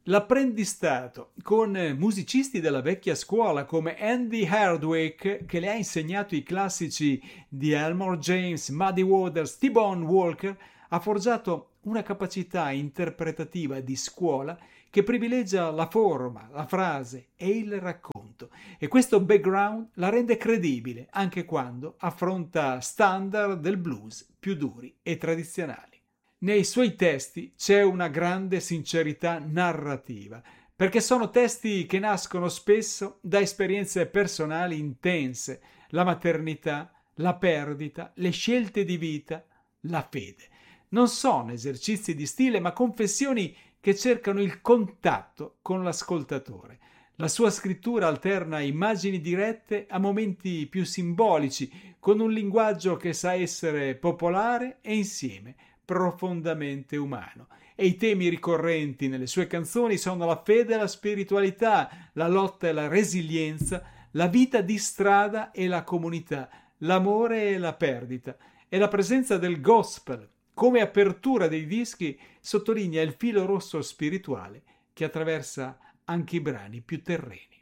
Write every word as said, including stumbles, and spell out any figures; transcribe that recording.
L'apprendistato con musicisti della vecchia scuola come Andy Hardwick, che le ha insegnato i classici di Elmore James, Muddy Waters, T-Bone Walker, ha forgiato una capacità interpretativa di scuola che privilegia la forma, la frase e il racconto, e questo background la rende credibile anche quando affronta standard del blues più duri e tradizionali. Nei suoi testi c'è una grande sincerità narrativa, perché sono testi che nascono spesso da esperienze personali intense, la maternità, la perdita, le scelte di vita, la fede. Non sono esercizi di stile, ma confessioni che cercano il contatto con l'ascoltatore. La sua scrittura alterna immagini dirette a momenti più simbolici, con un linguaggio che sa essere popolare e insieme profondamente umano. E i temi ricorrenti nelle sue canzoni sono la fede e la spiritualità, la lotta e la resilienza, la vita di strada e la comunità, l'amore e la perdita. E la presenza del gospel come apertura dei dischi sottolinea il filo rosso spirituale che attraversa anche i brani più terreni.